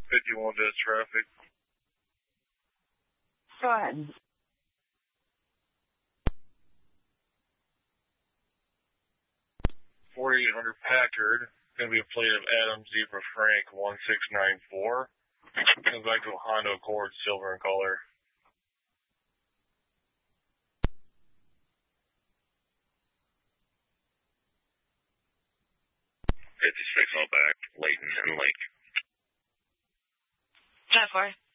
51 dead traffic. Go ahead. 4800 Packard. Going to be a plate of Adam Zebra Frank 1694. Comes back to a Honda Accord, silver in color. 56 all back, Layton and Lake. 10-4.